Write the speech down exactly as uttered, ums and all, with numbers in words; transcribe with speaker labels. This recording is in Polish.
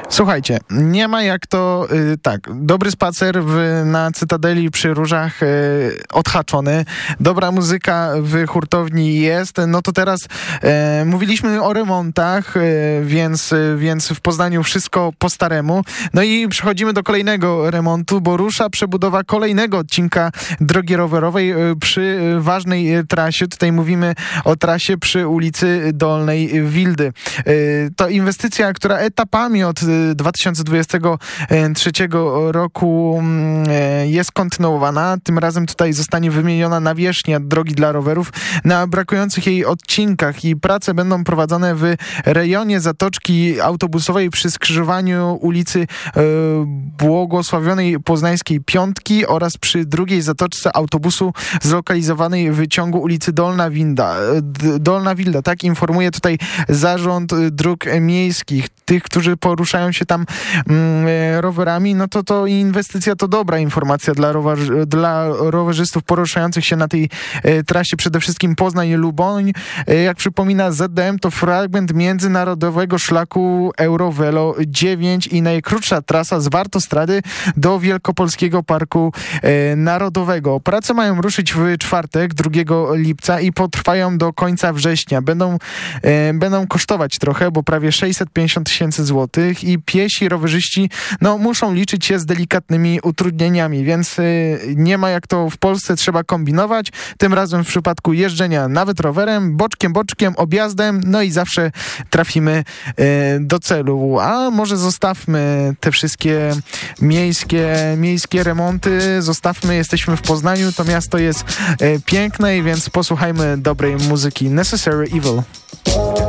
Speaker 1: Słuchajcie, nie ma jak to, y, tak, dobry spacer w, na Cytadeli przy Różach y, odhaczony, dobra muzyka w hurtowni jest, no to teraz y, mówiliśmy o remontach, y, więc, y, więc w Poznaniu wszystko po staremu, no i przechodzimy do kolejnego remontu, bo rusza przebudowa kolejnego odcinka drogi rowerowej y, przy y, ważnej y, trasie, tutaj mówimy o trasie przy ulicy Dolnej Wildy. Y, to inwestycja, która etapami od dwa tysiące dwudziestego trzeciego roku jest kontynuowana. Tym razem tutaj zostanie wymieniona nawierzchnia drogi dla rowerów na brakujących jej odcinkach i prace będą prowadzone w rejonie zatoczki autobusowej przy skrzyżowaniu ulicy Błogosławionej Poznańskiej Piątki oraz przy drugiej zatoczce autobusu zlokalizowanej w ciągu ulicy Dolna Winda. Dolna Wilda, tak informuje tutaj Zarząd Dróg Miejskich. Tych, którzy poruszają się tam mm, rowerami, no to to inwestycja to dobra informacja dla, rower, dla rowerzystów poruszających się na tej e, trasie, przede wszystkim Poznań-Luboń. E, jak przypomina Z D M, to fragment międzynarodowego szlaku Eurovelo dziewięć i najkrótsza trasa z Wartostrady do Wielkopolskiego Parku e, Narodowego. Prace mają ruszyć w czwartek, drugiego lipca i potrwają do końca września. Będą, e, będą kosztować trochę, bo prawie sześćset pięćdziesiąt tysięcy złotych i piesi, rowerzyści, no muszą liczyć się z delikatnymi utrudnieniami, więc y, nie ma jak to w Polsce, trzeba kombinować. Tym razem w przypadku jeżdżenia nawet rowerem, boczkiem, boczkiem, objazdem, no i zawsze trafimy y, do celu. A może zostawmy te wszystkie miejskie, miejskie remonty, zostawmy, jesteśmy w Poznaniu, to miasto jest y, piękne, więc posłuchajmy dobrej muzyki. Necessary Evil.